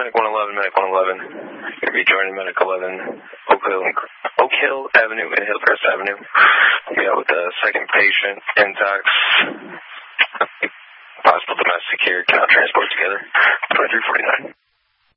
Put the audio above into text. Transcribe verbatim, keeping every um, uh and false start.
Medic one eleven, Medic one eleven. You're going to be joining Medic eleven, Oak Hill, and, Oak Hill Avenue and Hillcrest Avenue. Yeah, with the second patient, intox, possible domestic here, cannot transport together. twenty-three forty-nine.